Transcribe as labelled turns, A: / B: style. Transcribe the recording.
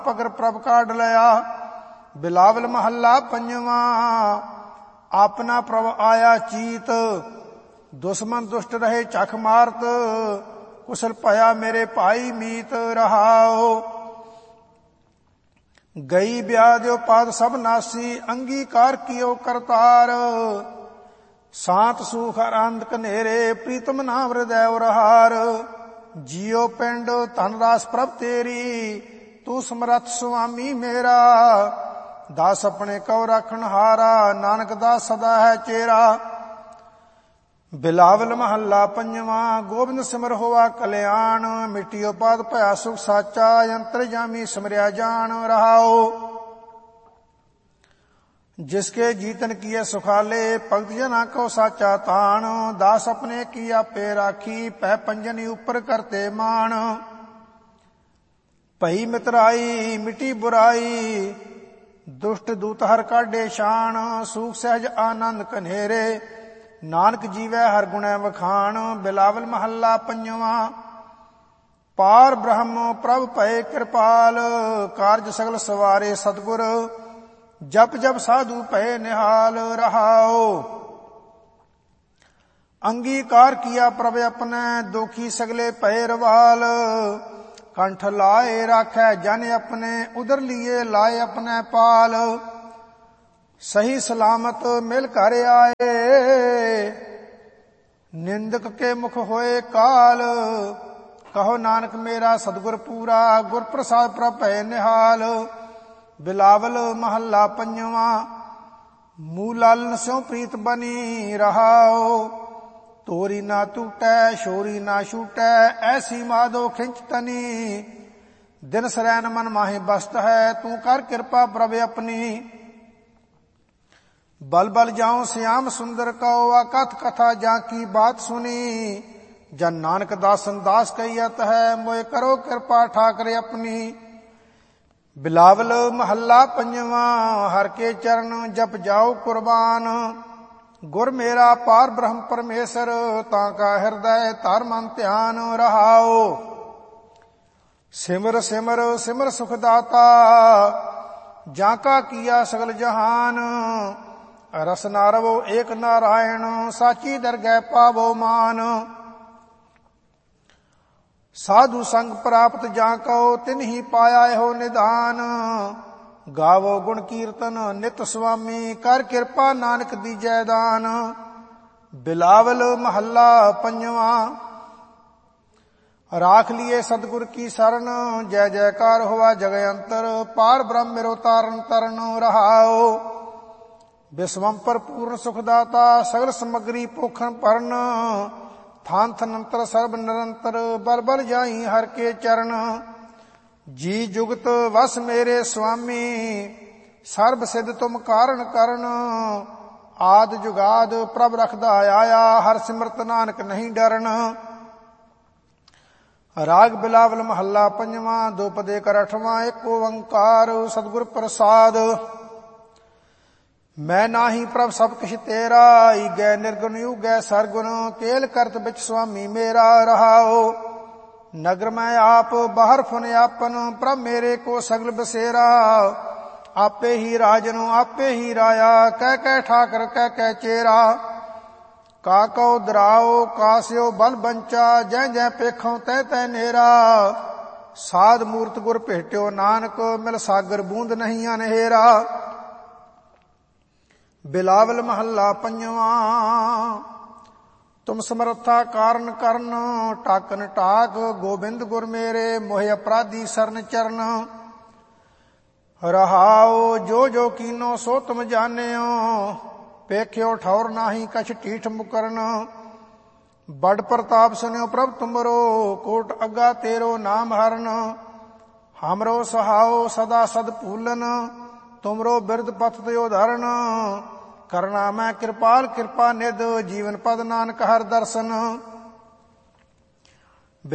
A: ਪਗਰ ਪ੍ਰਭ ਕਾਢ ਲਿਆ। ਬਿਲਾਵਲ ਮਹੱਲਾ ਪੰਜਵਾਂ। ਆਪਣਾ ਪ੍ਰਭ ਆਇਆ ਚੀਤ, ਦੁਸ਼ਮਨ ਦੁਸ਼ਟ ਰਹੇ ਚਖ ਮਾਰਤ। ਕੁਸ਼ਲ ਭਇਆ ਮੇਰੇ ਭਾਈ ਮੀਤ ਰਹਾਓ। ਗਈ ਵਿਆਧਿਓ ਪਾਦ ਸਭ ਨਾਸੀ, ਅੰਗੀਕਾਰ ਕੀਓ ਕਰਤਾਰ। ਸਾਤ ਸੂਖ ਆਨੰਦ ਕਨੇਰੇ, ਪ੍ਰੀਤਮ ਨਾਮ ਹਿਰਦੈ ਉਰਹਾਰ। ਜੀਓ ਪਿੰਡ ਧਨ ਰਾਸ ਪ੍ਰਭ ਤੇਰੀ, ਤੂੰ ਸਮਰੱਥ ਸੁਆਮੀ ਮੇਰਾ। ਦਾਸ ਆਪਣੇ ਕਉ ਰਾਖਣ ਹਾਰਾ, ਨਾਨਕ ਦਾਸ ਸਦਾ ਹੈ ਚੇਰਾ। ਬਿਲਾਵਲ ਮਹੱਲਾ ਪੰਜਵਾਂ। ਗੋਬਿੰਦ ਸਿਮਰ ਹੋਆ ਕਲਿਆਣ, ਮਿਟਿਓ ਪਾਦ ਭਇਆ ਸੁਖ ਸਾਚਾ। ਅੰਤਰਜਾਮੀ ਸਿਮਰਿਆ ਜਾਣ ਰਹਾਓ। ਜਿਸਕੇ ਜੀਤਨ ਕੀਏ ਸੁਖਾਲੇ, ਭਗਤ ਜਨਾ ਕੋ ਸਾਚਾ ਤਾਣ। ਦਾਸ ਆਪਣੇ ਕੀ ਆਪੇ ਰਾਖੀ, ਪੈ ਪੰਜਨ ਉਪਰ ਕਰਤੇ ਮਾਣ। ਭਈ ਮਿਤਰਾਈ ਮਿਟੀ ਬੁਰਾਈ, ਦੁਸ਼ਟ ਦੂਤ ਹਰ ਕਾਢੇ ਸ਼ਾਨ। ਸੂਖ ਸਹਿਜ ਆਨੰਦ ਕਨੇਰੇ, ਨਾਨਕ ਜੀਵੈ ਹਰ ਗੁਣੈ ਵਖਾਣ। ਬਿਲਾਵਲ ਮਹੱਲਾ ਪੰਜਵਾਂ। ਪਾਰ ਬ੍ਰਹਮ ਪ੍ਰਭ ਭਏ ਕਿਰਪਾਲ, ਕਾਰਜ ਸਗਲ ਸਵਾਰੇ ਸਤਿਗੁਰ। ਜਪ ਜਪ ਸਾਧੂ ਭਏ ਨਿਹਾਲ ਰਹਾਓ। ਅੰਗੀਕਾਰ ਕੀਆ ਪ੍ਰਭ ਆਪਣੈ, ਦੋਖੀ ਸਗਲੇ ਭਏ ਰਵਾਲ। ਕੰਠ ਲਾਏ ਰਾਖੈ ਜਨ ਆਪਣੇ, ਉਦਰ ਲੀਏ ਲਾਏ ਆਪਣੈ ਪਾਲ। ਸਹੀ ਸਲਾਮਤ ਮਿਲ ਘਰ ਆਏ, ਨਿੰਦਕ ਕੇ ਮੁਖ ਹੋਏ ਕਾਲ। ਕਹੋ ਨਾਨਕ ਮੇਰਾ ਸਤਿਗੁਰ ਪੂਰਾ, ਗੁਰ ਪ੍ਰਸਾਦ ਪ੍ਰਭ ਭਏ ਨਿਹਾਲ। ਬਿਲਾਵਲ ਮਹੱਲਾ ਪੰਜਵਾਂ। ਮੂਹ ਲਾਲਨ ਸਿਉ ਪ੍ਰੀਤ ਬਨੀ ਰਹਾਓ। ਤੋਰੀ ਨਾ ਟੂਟੈ ਸ਼ੋਰੀ ਨਾ ਛੂਟੈ, ਐਸੀ ਮਾਧੋ ਖਿੰਚ ਤਨੀ। ਦਿਨ ਸਰੈਨ ਮਨ ਮਾਹੇ ਬਸਤ ਹੈ, ਤੂੰ ਕਰ ਕਿਰਪਾ ਪ੍ਰਭ ਆਪਣੀ। ਬਲ ਬਲ ਜਾਉ ਸਿਆਮ ਸੁੰਦਰ ਕਉ, ਅਕਥ ਕਥਾ ਜਾਂ ਕੀ ਬਾਤ ਸੁਨੀ। ਜਨ ਨਾਨਕ ਦਾਸਨ ਦਾਸ ਕਹੀਅਤ ਹੈ, ਮੋਇ ਕਰੋ ਕਿਰਪਾ ਠਾਕਰੇ ਆਪਣੀ। ਬਿਲਾਵਲ ਮਹੱਲਾ ਪੰਜਵਾਂ। ਹਰ ਕੇ ਚਰਨ ਜਪ ਜਾਓ ਕੁਰਬਾਨ। ਗੁਰ ਮੇਰਾ ਪਾਰ ਬ੍ਰਹਮ ਪਰਮੇਸ਼ਰ, ਤਾਂ ਕਾ ਹਿਰਦੈ ਧਰ ਮਨ ਧਿਆਨ ਰਹਾਓ। ਸਿਮਰ ਸਿਮਰ ਸਿਮਰ ਸੁਖ ਦਾਤਾ, ਜਾਂ ਕਾ ਕੀਆ ਸਗਲ ਜਹਾਨ। ਰਸ ਨਾ ਰਵੋ ਏਕ ਨਾਰਾਇਣ, ਸਾਚੀ ਦਰਗਹਿ ਪਾਵੋ ਮਾਨ। ਸਾਧੂ ਸੰਗ ਪ੍ਰਾਪਤ ਜਾਂ ਕਉ, ਤਿਨਹੀ ਪਾਇਆ ਇਹੋ ਨਿਧਾਨ। ਗਾਵੋ ਗੁਣ ਕੀਰਤਨ ਨਿਤ ਸੁਆਮੀ, ਕਰ ਕਿਰਪਾ ਨਾਨਕ ਦੀਜੈ ਦਾਨ। ਬਿਲਾਵਲ ਮਹੱਲਾ ਪੰਜਵਾਂ। ਰਾਖ ਲੀਏ ਸਤਿਗੁਰ ਕੀ ਸਰਣ, ਜੈ ਜੈਕਾਰ ਹੋਵਾ ਜਗ ਅੰਤਰ। ਪਾਰ ਬ੍ਰਹਮ ਮੇਰੋ ਤਾਰਨ ਤਰਨ ਰਹਾਓ। ਬਿਸਵੰਪਰ ਪੂਰਨ ਸੁਖ ਦਾਤਾ, ਸਗਲ ਸਮਗਰੀ ਪੋਖਣ ਭਰਨ। ਥਾਨ ਥਨੰਤਰ ਸਰਬ ਨਿਰੰਤਰ, ਬਲ ਬਲ ਜਾਈ ਹਰ ਕੇ ਚਰਨ। ਜੀ ਜੁਗਤ ਵਸ ਮੇਰੇ ਸੁਆਮੀ, ਸਰਬ ਸਿਧ ਤੁਮ ਕਾਰਨ ਕਰਨ। ਆਦ ਜੁਗਾਦ ਪ੍ਰਭ ਰਖਦਾ ਆਇਆ, ਹਰ ਸਿਮਰਤ ਨਾਨਕ ਨਹੀਂ ਡਰਨ। ਰਾਗ ਬਿਲਾਵਲ ਮਹੱਲਾ ਪੰਜਵਾਂ। ਦੋ ਪਦੇ ਕਰ ਅਠਵਾਂ। ਇੱਕ ਓੰਕਾਰ ਸਤਿਗੁਰ ਪ੍ਰਸਾਦ। ਮੈਂ ਨਾਹੀ ਪ੍ਰਭ ਸਭ ਕਿਛ ਤੇਰਾ, ਈਗੈ ਨਿਰਗੁਣ ਯੂਗੈ ਸਰਗੁਣ। ਕੇਲ ਕਰਤ ਵਿੱਚ ਸੁਆਮੀ ਮੇਰਾ ਰਹਾਓ। ਨਗਰ ਮੈਂ ਆਪ ਬਾਹਰ ਫੁਨ ਆਪਨ, ਪ੍ਰਭ ਮੇਰੇ ਕੋ ਸਗਲ ਬਸੇਰਾ। ਆਪੇ ਹੀ ਰਾਜਨ ਆਪੇ ਹੀ ਰਾਇਆ, ਕਹਿ ਕਹਿ ਠਾਕਰ ਕਹਿ ਕਹਿ ਚੇਰਾ। ਕਾ ਕਉ ਦਰਾਓ ਕਾਸਿਓ ਬਲ ਬੰਚਾ, ਜੈ ਜੈ ਪੇਖੋਂ ਤੈ ਤੈ ਨੇਰਾ। ਸਾਧ ਮੂਰਤ ਗੁਰ ਭੇਟਿਓ ਨਾਨਕ, ਮਿਲ ਸਾਗਰ ਬੂੰਦ ਨਹੀਂ ਅਨਹੇਰਾ। ਬਿਲਾਵਲ ਮਹੱਲਾ ਪੰਜਵਾਂ। ਤੁਮ ਸਮਰੱਥਾ ਕਾਰਨ ਕਰਨ, ਟਾਕਨ ਟਾਕ ਗੋਬਿੰਦ ਗੁਰ ਮੇਰੇ। ਮੋਹਿ ਅਪਰਾਧੀ ਸਰਨ ਚਰਨ ਰਹਾਓ। ਜੋ ਜੋ ਕੀਨੋ ਸੋ ਤੁਮ ਜਾਣਿਓ, ਪੇਖਿਓ ਠੌਰ ਨਾਹੀ ਕਛ ਢੀਠ ਮੁਕਰਨ। ਬੜ ਪ੍ਰਤਾਪ ਸੁਨਿਓ ਪ੍ਰਭ ਤੁਮਰੋ, ਕੋਟ ਅੱਗਾ ਤੇਰੋ ਨਾਮ ਹਰਨ। ਹਮਰੋ ਸਹਾਓ ਸਦਾ ਸਦ ਭੂਲਨ, ਤੁਮਰੋ ਬਿਰਦ ਪਥ ਤਿਓ ਧਰਨ। ਕਰਨਾ ਮੈਂ ਕਿਰਪਾਲ ਕਿਰਪਾ ਨਿਧ, ਜੀਵਨ ਪਦ ਨਾਨਕ ਹਰ ਦਰਸ਼ਨ।